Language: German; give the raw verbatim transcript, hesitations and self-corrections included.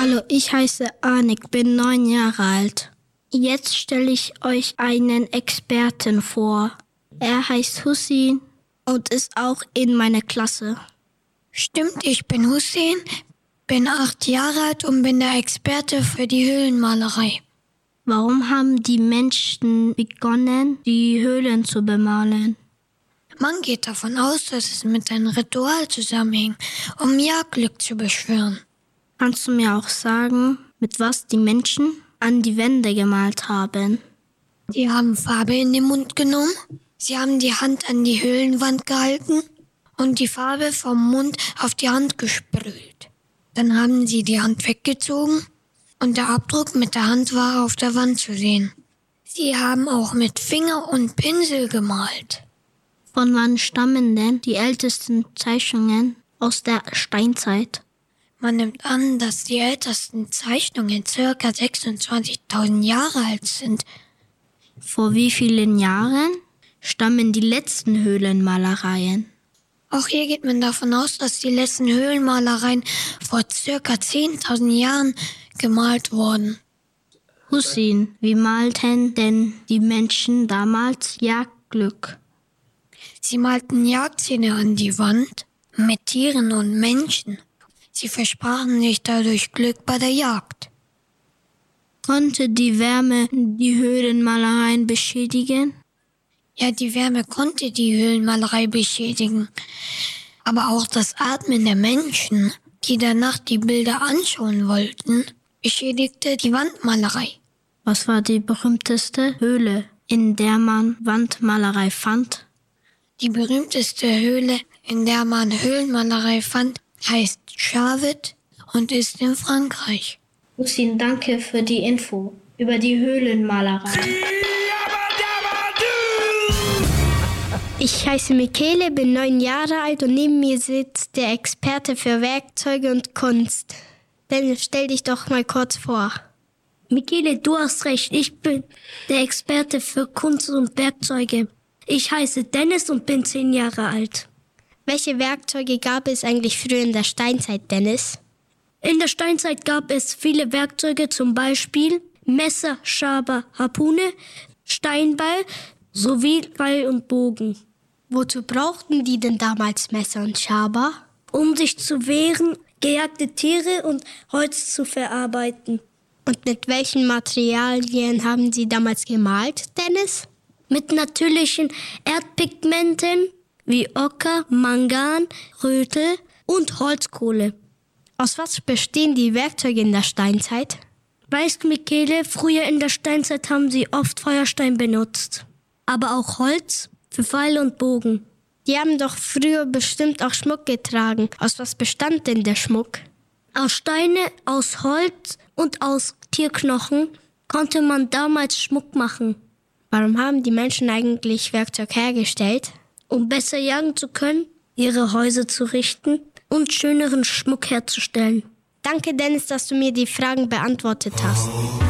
Hallo, ich heiße Anik, bin neun Jahre alt. Jetzt stelle ich euch einen Experten vor. Er heißt Hussein und ist auch in meiner Klasse. Stimmt, ich bin Hussein, bin acht Jahre alt und bin der Experte für die Höhlenmalerei. Warum haben die Menschen begonnen, die Höhlen zu bemalen? Man geht davon aus, dass es mit einem Ritual zusammenhängt, um Jagdglück zu beschwören. Kannst du mir auch sagen, mit was die Menschen an die Wände gemalt haben? Die haben Farbe in den Mund genommen, sie haben die Hand an die Höhlenwand gehalten und die Farbe vom Mund auf die Hand gesprüht. Dann haben sie die Hand weggezogen und der Abdruck mit der Hand war auf der Wand zu sehen. Sie haben auch mit Finger und Pinsel gemalt. Von wann stammen denn die ältesten Zeichnungen aus der Steinzeit? Man nimmt an, dass die ältesten Zeichnungen ca. sechsundzwanzigtausend Jahre alt sind. Vor wie vielen Jahren stammen die letzten Höhlenmalereien? Auch hier geht man davon aus, dass die letzten Höhlenmalereien vor ca. zehntausend Jahren gemalt wurden. Hussein, wie malten denn die Menschen damals Jagdglück? Sie malten Jagdszene an die Wand mit Tieren und Menschen. Sie versprachen sich dadurch Glück bei der Jagd. Konnte die Wärme die Höhlenmalereien beschädigen? Ja, die Wärme konnte die Höhlenmalerei beschädigen. Aber auch das Atmen der Menschen, die danach die Bilder anschauen wollten, beschädigte die Wandmalerei. Was war die berühmteste Höhle, in der man Wandmalerei fand? Die berühmteste Höhle, in der man Höhlenmalerei fand, heißt Chauvet und ist in Frankreich. Hussein, danke für die Info über die Höhlenmalerei. Ich heiße Michele, bin neun Jahre alt und neben mir sitzt der Experte für Werkzeuge und Kunst. Dennis, stell dich doch mal kurz vor. Michele, du hast recht, ich bin der Experte für Kunst und Werkzeuge. Ich heiße Dennis und bin zehn Jahre alt. Welche Werkzeuge gab es eigentlich früher in der Steinzeit, Dennis? In der Steinzeit gab es viele Werkzeuge, zum Beispiel Messer, Schaber, Harpune, Steinbeil sowie Pfeil und Bogen. Wozu brauchten die denn damals Messer und Schaber? Um sich zu wehren, gejagte Tiere und Holz zu verarbeiten. Und mit welchen Materialien haben sie damals gemalt, Dennis? Mit natürlichen Erdpigmenten wie Ocker, Mangan, Rötel und Holzkohle. Aus was bestehen die Werkzeuge in der Steinzeit? Weißt du, Michele, früher in der Steinzeit haben sie oft Feuerstein benutzt. Aber auch Holz für Pfeile und Bogen. Die haben doch früher bestimmt auch Schmuck getragen. Aus was bestand denn der Schmuck? Aus Steine, aus Holz und aus Tierknochen konnte man damals Schmuck machen. Warum haben die Menschen eigentlich Werkzeug hergestellt? Um besser jagen zu können, ihre Häuser zu richten und schöneren Schmuck herzustellen. Danke, Dennis, dass du mir die Fragen beantwortet hast.